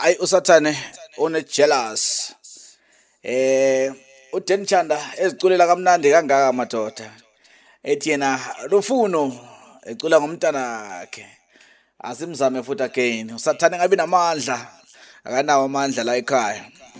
Hayi usathane jealous. uDan Chanda eziculela kamnandi kangaka madoda. Ethi yena Lufuno ecula ngomntana wakhe. Asimzame futhi again. Usathane ngabe namandla. Akanawo amandla la ekhaya.